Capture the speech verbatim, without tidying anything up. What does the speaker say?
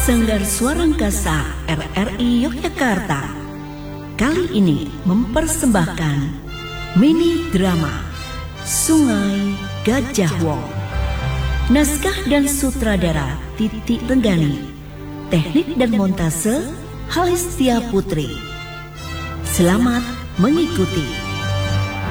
Sanggar Suara Angkasa R R I Yogyakarta kali ini mempersembahkan mini drama Sungai Gajah Wong. Naskah dan sutradara Titi Renggani, teknik dan montase Halistia Putri. Selamat mengikuti.